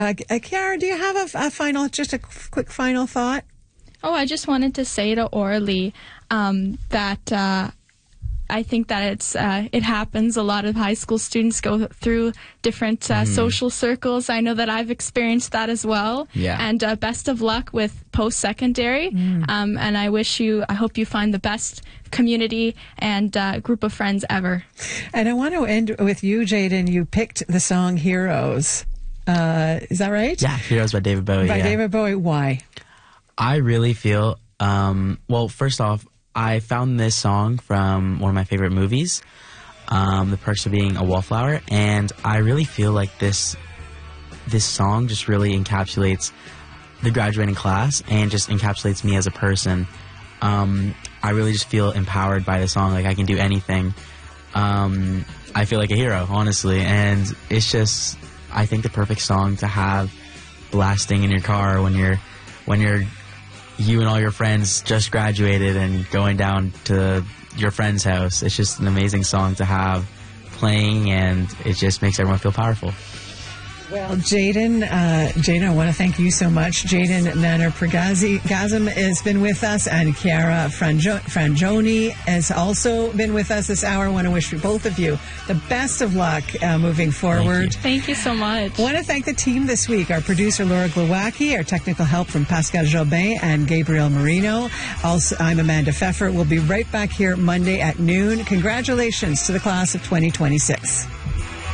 Chiara, do you have just a quick final thought? Oh, I just wanted to say to Orly that I think that it happens. A lot of high school students go through different social circles. I know that I've experienced that as well. Yeah. And best of luck with post-secondary. And I hope you find the best community and group of friends ever. And I want to end with you, Jaden. You picked the song Heroes. Is that right? Yeah, Heroes by David Bowie. By David Bowie. Why? I really feel, well, first off, I found this song from one of my favorite movies, The Perks of Being a Wallflower, and I really feel like this song just really encapsulates the graduating class and just encapsulates me as a person. I really just feel empowered by the song, like I can do anything. I feel like a hero, honestly, and it's just, I think, the perfect song to have blasting in your car when you and all your friends just graduated and going down to your friend's house. It's just an amazing song to have playing, and it just makes everyone feel powerful. Well, Jaden, I want to thank you so much. Jaden Naner-Pregazim has been with us, and Chiara Frangioni has also been with us this hour. I want to wish both of you the best of luck moving forward. Thank you so much. I want to thank the team this week. Our producer, Laura Glowacki, our technical help from Pascal Jobin and Gabriel Marino. Also, I'm Amanda Pfeffer. We'll be right back here Monday at noon. Congratulations to the class of 2026.